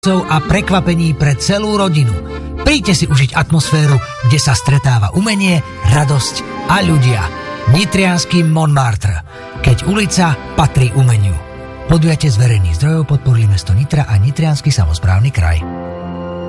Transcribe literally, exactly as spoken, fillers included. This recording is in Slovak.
a prekvapení pre celú rodinu. Príďte si užiť atmosféru, kde sa stretáva umenie, radosť a ľudia. Nitriansky Montmartre, keď ulica patrí umeniu. Podujatie z verejných zdrojov podporili mesto Nitra a Nitriansky samosprávny kraj.